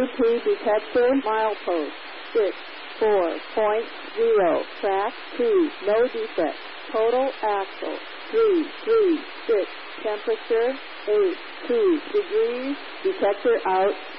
CO2 detector, milepost 64.0, track 2, no defect, total axle 336, temperature 82 degrees, detector out.